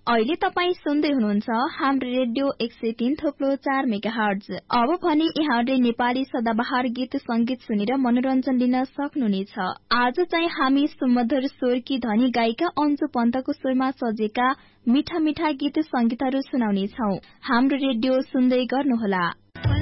अहिले तपाई सुन्दै हुनुहुन्छ हाम्रो रेडियो 103.4 मेगाहर्ज। अब भने यहाँले नेपाली सदाबहार गीत संगीत सुनेर मनोरञ्जन लिन सक्नुहुनेछ। आज चाहिँ हामी सुमधुर स्वरकी धनी गायिका अन्जु पन्तको स्वरमा सजेका मीठा मीठा गीत संगीतहरू सुनाउनेछौ। हाम्रो रेडियो सुन्दै गर्नुहोला।